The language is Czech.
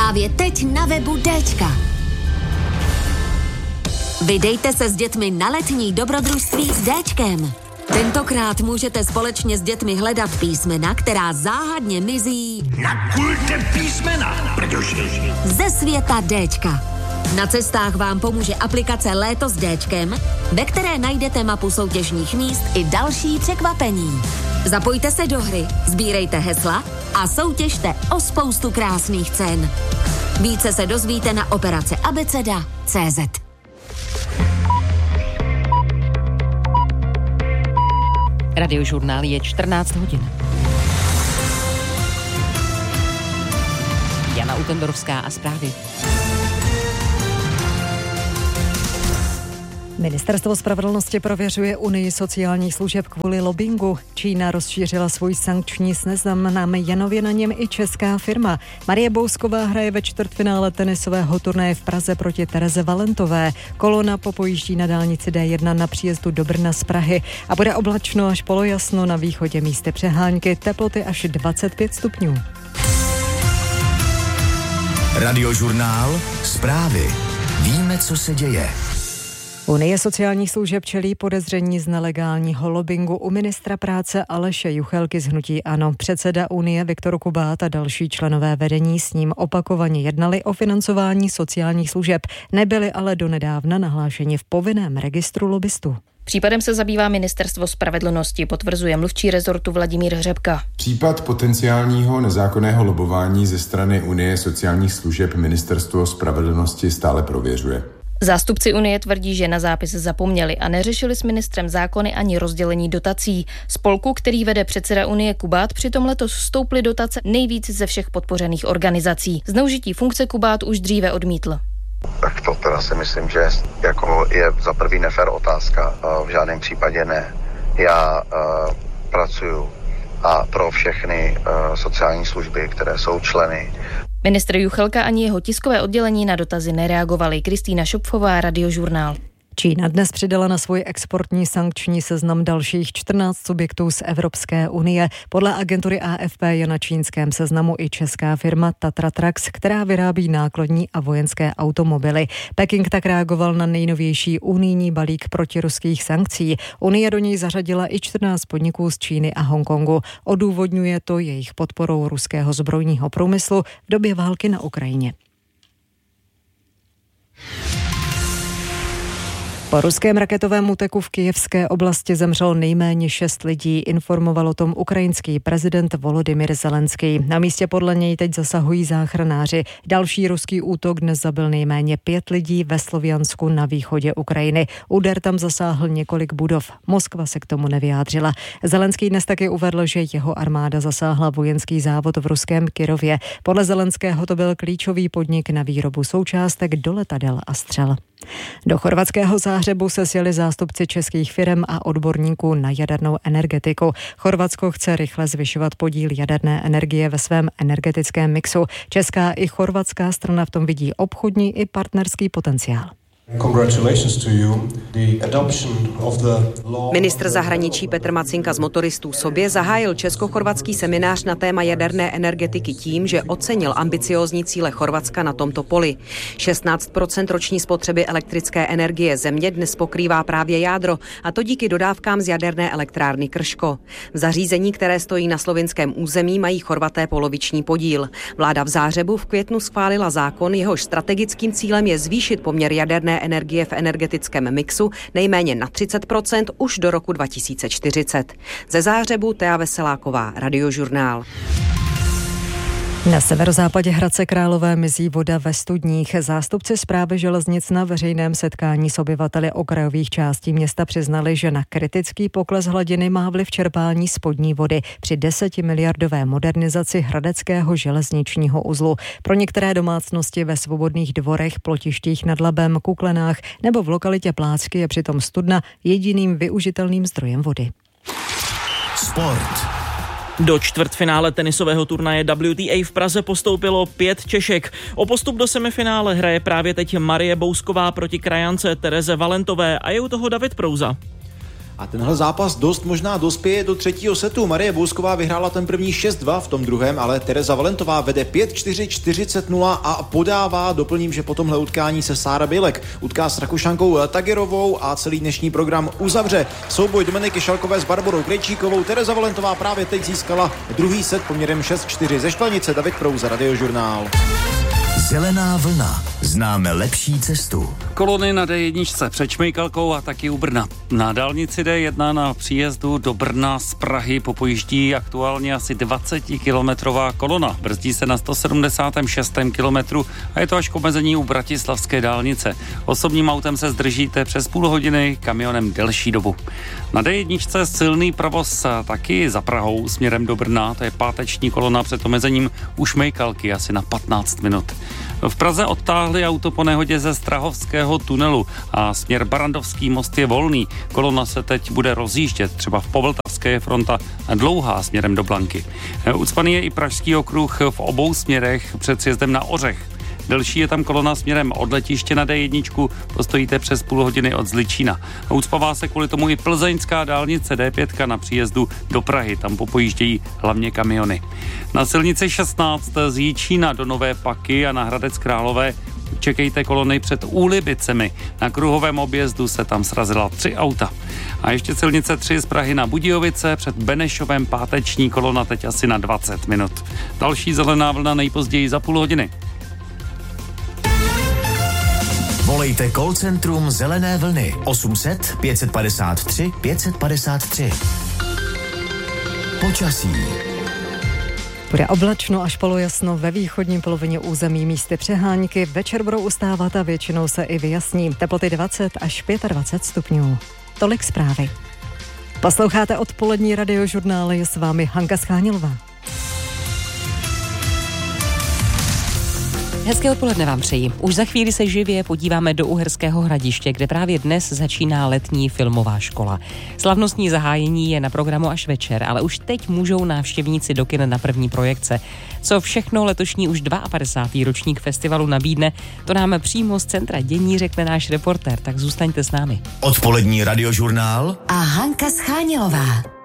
Právě teď na webu Dčka. Vydejte se s dětmi na letní dobrodružství s Dčkem. Tentokrát můžete společně s dětmi hledat písmena, která záhadně mizí Nakulte písmena, protože ze světa Dčka. Na cestách vám pomůže aplikace Léto s Dčkem, ve které najdete mapu soutěžních míst i další překvapení. Zapojte se do hry, sbírejte hesla a soutěžte o spoustu krásných cen. Více se dozvíte na operace abeceda.cz. Radiožurnál je 14 hodin. Jana Utendorovská a zprávy. Ministerstvo spravedlnosti prověřuje Unii sociálních služeb kvůli lobbingu. Čína rozšířila svůj sankční seznam, nově na něm i česká firma. Marie Bousková hraje ve čtvrtfinále tenisového turnaje v Praze proti Tereze Valentové. Kolona popojíždí na dálnici D1 na příjezdu do Brna z Prahy a bude oblačno až polojasno, na východě místy přehánky, teploty až 25 stupňů. Radiožurnál, zprávy. Víme, co se děje. Unie sociálních služeb čelí podezření z nelegálního lobbingu u ministra práce Aleše Juchelky z hnutí ANO. Předseda Unie Viktor Kubát a další členové vedení s ním opakovaně jednali o financování sociálních služeb. Nebyli ale donedávna nahlášeni v povinném registru lobbystů. Případem se zabývá Ministerstvo spravedlnosti, potvrzuje mluvčí rezortu Vladimír Hřebka. Případ potenciálního nezákonného lobování ze strany Unie sociálních služeb Ministerstvo spravedlnosti stále prověřuje. Zástupci Unie tvrdí, že na zápis zapomněli a neřešili s ministrem zákony ani rozdělení dotací. Spolku, který vede předseda Unie Kubát, přitom letos stouply dotace nejvíc ze všech podpořených organizací. Zneužití funkce Kubát už dříve odmítl. Tak to teda si myslím, že je za prvý nefér otázka. V žádném případě ne. Já pracuju a pro všechny sociální služby, které jsou členy. Ministr Juchelka ani jeho tiskové oddělení na dotazy nereagovali. Kristýna Šopfová, Radiožurnál. Čína dnes přidala na svůj exportní sankční seznam dalších 14 subjektů z Evropské unie. Podle agentury AFP je na čínském seznamu i česká firma Tatra Trucks, která vyrábí nákladní a vojenské automobily. Peking tak reagoval na nejnovější unijní balík protiruských sankcí. Unie do něj zařadila i 14 podniků z Číny a Hongkongu. Odůvodňuje to jejich podporou ruského zbrojního průmyslu v době války na Ukrajině. Po ruském raketovém útoku v kyjevské oblasti zemřelo nejméně 6 lidí, informoval o tom ukrajinský prezident Volodymyr Zelenský. Na místě podle něj teď zasahují záchranáři. Další ruský útok dnes zabil nejméně 5 lidí ve Sloviansku na východě Ukrajiny. Úder tam zasáhl několik budov. Moskva se k tomu nevyjádřila. Zelenský dnes taky uvedl, že jeho armáda zasáhla vojenský závod v ruském Kyrově. Podle Zelenského to byl klíčový podnik na výrobu součástek do letadel a střel. Do chorvatského Záhřebu se sjeli zástupci českých firem a odborníků na jadernou energetiku. Chorvatsko chce rychle zvyšovat podíl jaderné energie ve svém energetickém mixu. Česká i chorvatská strana v tom vidí obchodní i partnerský potenciál. Ministr zahraničí Petr Macinka z Motoristů sobě zahájil česko-chorvatský seminář na téma jaderné energetiky tím, že ocenil ambiciózní cíle Chorvatska na tomto poli. 16% roční spotřeby elektrické energie země dnes pokrývá právě jádro, a to díky dodávkám z jaderné elektrárny Krško. V zařízení, které stojí na slovinském území, mají Chorvaté poloviční podíl. Vláda v Záhřebu v květnu schválila zákon, jehož strategickým cílem je zvýšit poměr jaderné energie v energetickém mixu nejméně na 30% už do roku 2040. Ze Záhřebu Tea Veseláková, Radiožurnál. Na severozápadě Hradce Králové mizí voda ve studních. Zástupci Správy železnic na veřejném setkání s obyvateli okrajových částí města přiznali, že na kritický pokles hladiny má vliv čerpání spodní vody při 10miliardové modernizaci hradeckého železničního uzlu. Pro některé domácnosti ve Svobodných Dvorech, Plotištích nad Labem, Kuklenách nebo v lokalitě Plácky je přitom studna jediným využitelným zdrojem vody. Sport. Do čtvrtfinále tenisového turnaje WTA v Praze postoupilo 5 Češek. O postup do semifinále hraje právě teď Marie Bousková proti krajance Tereze Valentové a je u toho David Prouza. a tenhle zápas dost možná dospěje do třetího setu. Marie Bousková vyhrála ten první 6-2, v tom druhém ale Tereza Valentová vede 5-4, 40-0 a podává. Doplním, že po tomhle utkání se Sára Bělek utká s Rakušankou Tagerovou a celý dnešní program uzavře souboj Dominiky Šalkové s Barborou Krejčíkovou. Tereza Valentová právě teď získala druhý set poměrem 6-4 ze Štvanice. David Prouza, Radiožurnál. Zelená vlna. Známe lepší cestu. Kolony na D1 před Šmejkalkou a taky u Brna. Na dálnici D1 na příjezdu do Brna z Prahy popojíždí aktuálně asi 20-kilometrová kolona. Brzdí se na 176. kilometru a je to až k omezení u bratislavské dálnice. Osobním autem se zdržíte přes půl hodiny, kamionem delší dobu. Na D1 silný provoz taky za Prahou směrem do Brna. To je páteční kolona před omezením u Šmejkalky asi na 15 minut. V Praze odtáhli auto po nehodě ze Strahovského tunelu a směr Barandovský most je volný. Kolona se teď bude rozjíždět, třeba v Povltavské je fronta dlouhá směrem do Blanky. Ucpaný je i Pražský okruh v obou směrech před sjezdem na Ořech. Delší je tam kolona směrem od letiště na D1, postojíte přes půl hodiny od Zličína. Ucpává se kvůli tomu i plzeňská dálnice D5 na příjezdu do Prahy, tam popojíždějí hlavně kamiony. Na silnici 16 z Jičína do Nové Paky a na Hradec Králové čekejte kolony před Úlibicemi. Na kruhovém objezdu se tam srazila 3 auta. A ještě silnice 3 z Prahy na Budějovice, před Benešovem páteční kolona teď asi na 20 minut. Další zelená vlna nejpozději za půl hodiny. Volejte call centrum Zelené vlny 800 553 553. Počasí. Bude oblačno až polojasno ve východní polovině území, místy přehánky. Večer budou ustávat a většinou se i vyjasní. Teploty 20 až 25 stupňů. Tolik zprávy. Posloucháte odpolední Radiožurnál, je s vámi Hanka Schánilová. Hezké odpoledne vám přeji. Už za chvíli se živě podíváme do Uherského Hradiště, kde právě dnes začíná letní filmová škola. Slavnostní zahájení je na programu až večer, ale už teď můžou návštěvníci do kin na první projekce. Co všechno letošní už 52. ročník festivalu nabídne, to nám přímo z centra dění řekne náš reportér, tak zůstaňte s námi. Odpolední Radiožurnál a Hanka Schánilová.